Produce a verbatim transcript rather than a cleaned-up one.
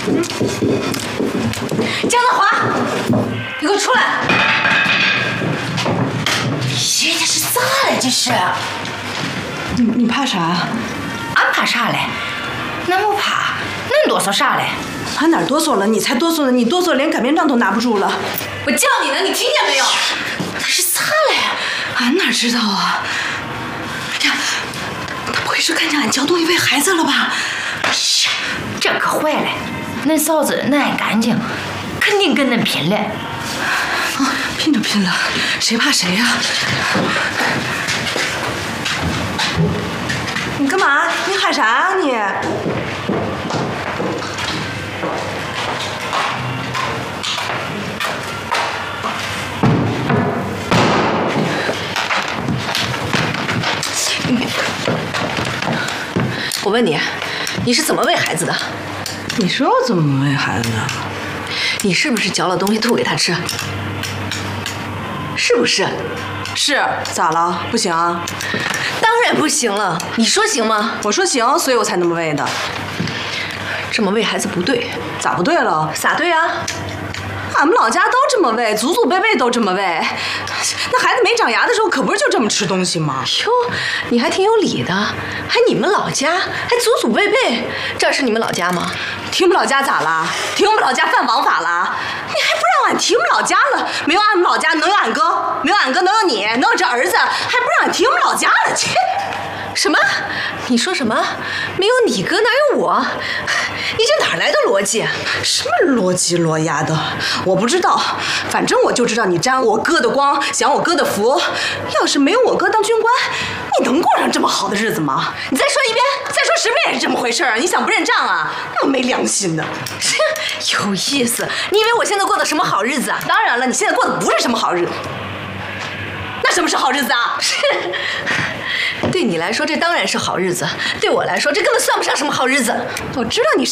江德华，你给我出来！这这是啥嘞？这是？ 你你怕啥？ 俺怕啥嘞？俺不怕，恁哆嗦啥嘞？ 俺哪哆嗦了？你才哆嗦呢！你哆嗦连擀面杖都拿不住了。 我叫你呢，你听见没有？他是啥嘞？ 俺哪知道啊？呀，他不会是看见俺嚼东西喂孩子了吧？ 哎呀，这可坏了！恁嫂子恁爱干净，肯定跟恁拼了。 啊，拼就拼了，谁怕谁呀？你干嘛？你喊啥啊你？ 我问你，你是怎么喂孩子的？ 你说我怎么喂孩子呢？ 你是不是嚼了东西吐给他吃？是不是？ 是，咋了？不行啊？ 当然不行了，你说行吗？ 我说行，所以我才那么喂的。 这么喂孩子不对， 咋不对了？ 咋对啊？ 俺们老家都这么喂，祖祖辈辈都这么喂。那孩子没长牙的时候，可不是就这么吃东西吗？ 哟，你还挺有理的，还你们老家，还祖祖辈辈，这是你们老家吗？ 提我们老家咋了？提我们老家犯王法了？你还不让俺提我们老家了？没有俺们老家能有俺哥，没有俺哥能有你，能有这儿子，还不让俺提我们老家了？切！ 什么？你说什么？没有你哥哪有我？你这哪来的逻辑？ 什么逻辑逻牙的？我不知道，反正我就知道你沾我哥的光，享我哥的福。要是没有我哥当军官，你能过上这么好的日子吗？你再说一遍，再说十遍也是这么回事啊！你想不认账啊？那么没良心的！ 有意思，你以为我现在过的什么好日子啊？ 当然了，你现在过的不是什么好日子。那什么是好日子啊？ 对你来说，这当然是好日子；对我来说，这根本算不上什么好日子。 我知道你